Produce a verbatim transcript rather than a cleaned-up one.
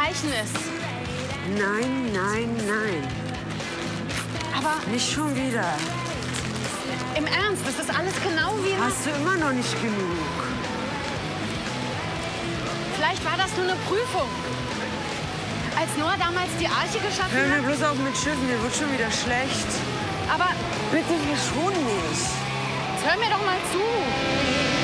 Zeichen ist. Nein, nein, nein. Aber Nicht schon wieder. im Ernst, das ist alles genau wie... Hast du immer noch nicht genug? Vielleicht war das nur eine Prüfung. Als Noah damals die Arche geschaffen Hör mir hat. bloß auf mit Schiffen, mir wird schon wieder schlecht. Aber Bitte verschon mich. jetzt hör mir doch mal zu.